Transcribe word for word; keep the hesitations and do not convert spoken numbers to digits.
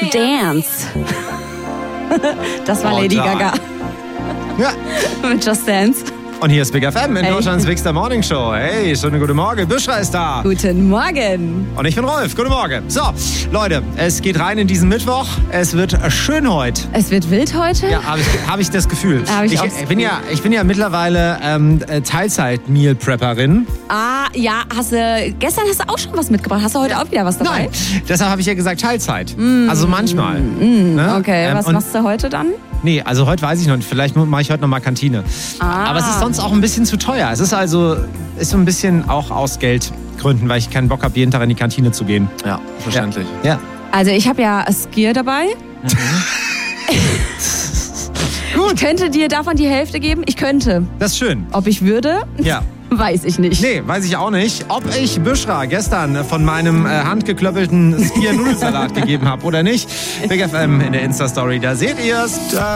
Dance. Das war Oh, Lady da. Gaga Ja. mit Just Dance. Und hier ist Big F M in Hey. Deutschlands Bigster Morning Show. Hey, schönen guten Morgen. Büschra ist da. Guten Morgen. Und ich bin Rolf. Guten Morgen. So, Leute, es geht rein in diesen Mittwoch. Es wird schön heute. Es wird wild heute. Ja, habe ich, hab ich das Gefühl. Hab ich ich, auch das ich, bin ja, ich bin ja mittlerweile ähm, Teilzeit-Meal-Prepperin. Ah, ja, hast du, gestern hast du auch schon was mitgebracht. Hast du heute auch wieder was dabei? Nein, deshalb habe ich ja gesagt Teilzeit. Also manchmal. Ne? Okay, Ähm, was und- machst du heute dann? Nee, also heute weiß ich noch nicht. Vielleicht mache ich heute noch mal Kantine. Ah. Aber es ist sonst auch ein bisschen zu teuer. Es ist also ist so ein bisschen auch aus Geldgründen, weil ich keinen Bock habe, jeden Tag in die Kantine zu gehen. Ja, verständlich. Ja. Also ich habe ja Skier dabei. Gut, Ich könnte dir davon die Hälfte geben. Ich könnte. das ist schön. Ob ich würde? Ja. Weiß ich nicht. Nee, weiß ich auch nicht. Ob ich Büschra gestern von meinem äh, handgeklöppelten Skier-Nudelsalat gegeben habe oder nicht. Big F M in der Insta-Story, da seht ihr's.